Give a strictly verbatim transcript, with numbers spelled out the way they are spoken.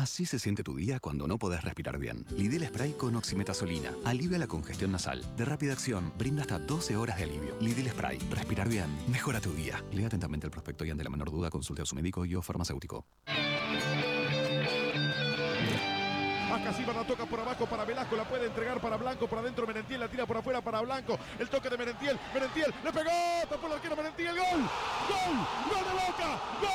Así se siente tu día cuando no podés respirar bien. Lidl Spray con oximetazolina. Alivia la congestión nasal. De rápida acción, brinda hasta doce horas de alivio. Lidl Spray. Respirar bien. Mejora tu día. Lea atentamente el prospecto y ante la menor duda consulte a su médico y o farmacéutico. Acá sí la toca por abajo para Velasco, la puede entregar para Blanco, por adentro Merentiel, la tira por afuera para Blanco, el toque de Merentiel, Merentiel, le pegó, tapó el arquero Merentiel, gol, gol, gol de Boca, gol.